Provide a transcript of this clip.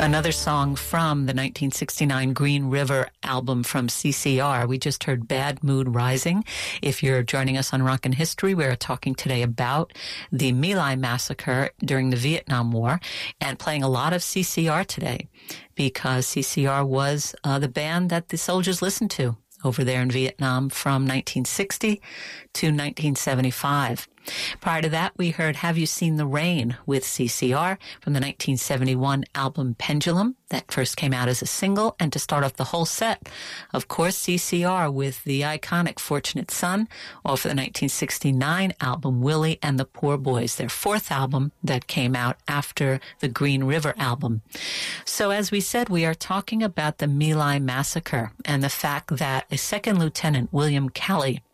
Another song from the 1969 Green River album from CCR. We just heard Bad Mood Rising. If you're joining us on Rockin' History, we're talking today about the My Lai massacre during the Vietnam War and playing a lot of CCR today because CCR was the band that the soldiers listened to over there in Vietnam from 1960 to 1975. Prior to that, we heard Have You Seen the Rain with CCR from the 1971 album Pendulum. That first came out as a single. And to start off the whole set, of course, CCR with the iconic Fortunate Son off of the 1969 album Willie and the Poor Boys, their fourth album that came out after the Green River album. So as we said, we are talking about the My Lai massacre and the fact that a second lieutenant, William Calley,